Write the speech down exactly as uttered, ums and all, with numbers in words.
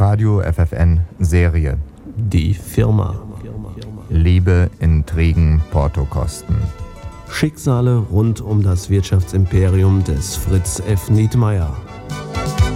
Radio F F N Serie. Die Firma. Liebe, Intrigen, Portokosten. Schicksale rund um das Wirtschaftsimperium des Fritz F. Nietmeyer.